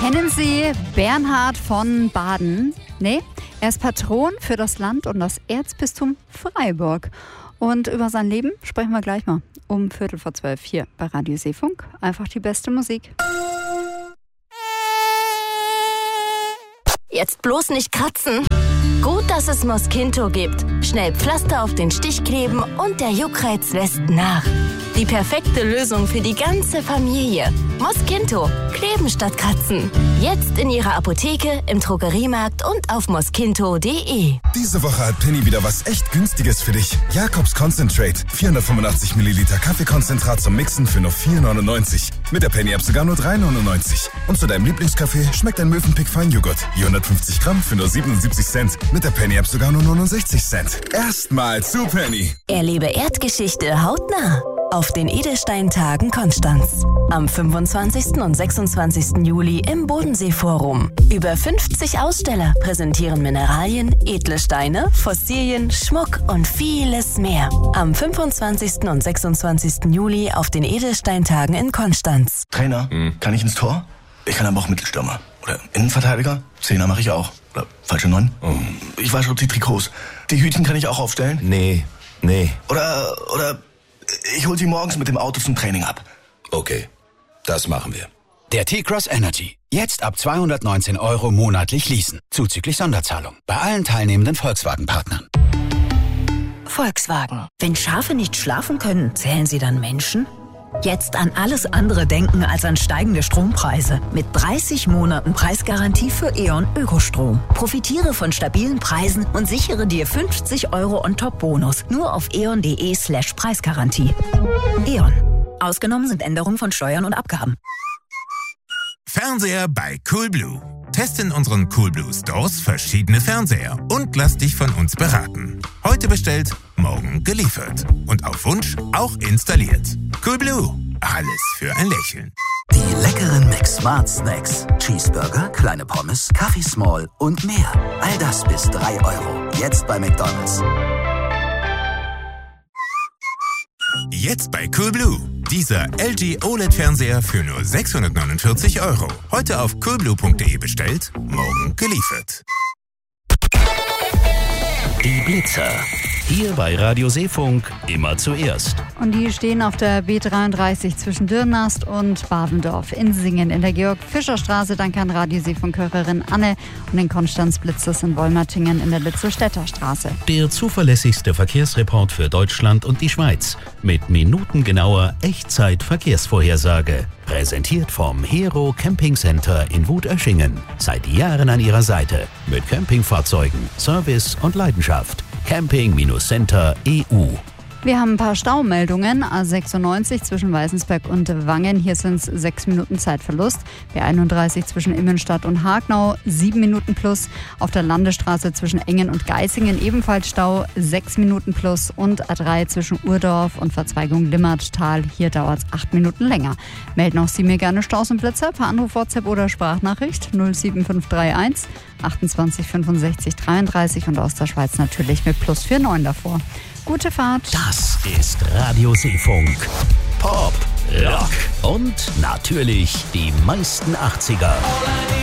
Kennen Sie Bernhard von Baden? Nee, er ist Patron für das Land und das Erzbistum Freiburg. Und über sein Leben sprechen wir gleich mal um 11:45 hier bei Radio Seefunk. Einfach die beste Musik. Jetzt bloß nicht kratzen. Gut, dass es Mosquinto gibt. Schnell Pflaster auf den Stich kleben und der Juckreiz lässt nach. Die perfekte Lösung für die ganze Familie. Mosquinto. Kleben statt kratzen. Jetzt in Ihrer Apotheke, im Drogeriemarkt und auf mosquinto.de. Diese Woche hat Penny wieder was echt Günstiges für dich. Jakobs Concentrate. 485 Milliliter Kaffeekonzentrat zum Mixen für nur 4,99. Mit der Penny-App sogar nur 3,99. Und zu deinem Lieblingskaffee schmeckt ein Mövenpick Feinjoghurt. Je 150 Gramm für nur 77 Cent. Mit der Penny-App sogar nur 69 Cent. Erstmal zu Penny. Erlebe Erdgeschichte hautnah auf den Edelsteintagen Konstanz. Am 25. und 26. Juli im Bodensee-Forum. Über 50 Aussteller präsentieren Mineralien, edle Steine, Fossilien, Schmuck und vieles mehr. Am 25. und 26. Juli auf den Edelsteintagen in Konstanz. Trainer, kann ich ins Tor? Ich kann aber auch Mittelstürmer. Oder Innenverteidiger? Zehner mache ich auch. Oder falsche 9? Ich wasche auch die Trikots. Die Hütchen kann ich auch aufstellen? Nee. Oder ich hol sie morgens mit dem Auto zum Training ab. Okay, das machen wir. Der T-Cross Energy. Jetzt ab 219 € monatlich leasen. Zuzüglich Sonderzahlung. Bei allen teilnehmenden Volkswagen-Partnern. Volkswagen. Wenn Schafe nicht schlafen können, zählen sie dann Menschen? Jetzt an alles andere denken als an steigende Strompreise. Mit 30 Monaten Preisgarantie für E.ON Ökostrom. Profitiere von stabilen Preisen und sichere dir 50 € On-Top-Bonus. Nur auf eon.de/Preisgarantie. E.ON. Ausgenommen sind Änderungen von Steuern und Abgaben. Fernseher bei Coolblue. Teste in unseren Coolblue Stores verschiedene Fernseher und lass dich von uns beraten. Heute bestellt, morgen geliefert. Und auf Wunsch auch installiert. Coolblue. Alles für ein Lächeln. Die leckeren McSmart Snacks. Cheeseburger, kleine Pommes, Kaffee Small und mehr. All das bis 3 €. Jetzt bei McDonald's. Jetzt bei Coolblue. Dieser LG OLED-Fernseher für nur 649 €. Heute auf coolblue.de bestellt, morgen geliefert. Die Blitzer. Hier bei Radio Seefunk immer zuerst. Und die stehen auf der B33 zwischen Dürnast und Bavendorf in Singen in der Georg-Fischer-Straße. Danke an Radio Seefunk-Hörerin Anne und den Konstanz-Blitzers in Wolmertingen in der Litzelstädter Straße. Der zuverlässigste Verkehrsreport für Deutschland und die Schweiz. Mit minutengenauer Echtzeit-Verkehrsvorhersage. Präsentiert vom Hero Camping Center in Wutöschingen. Seit Jahren an Ihrer Seite. Mit Campingfahrzeugen, Service und Leidenschaft. Camping-Center.eu. Wir haben ein paar Staumeldungen. A96 zwischen Weißensberg und Wangen. Hier sind es 6 Minuten Zeitverlust. B31 zwischen Immenstadt und Hagnau 7 Minuten plus. Auf der Landesstraße zwischen Engen und Geisingen ebenfalls Stau 6 Minuten plus. Und A3 zwischen Urdorf und Verzweigung Limmertal. Hier dauert es 8 Minuten länger. Melden auch Sie mir gerne Staus und Blitzer per Anruf, WhatsApp oder Sprachnachricht 07531 28 65 33 und aus der Schweiz natürlich mit +49 davor. Gute Fahrt. Das ist Radio Seefunk. Pop, Rock und natürlich die meisten 80er.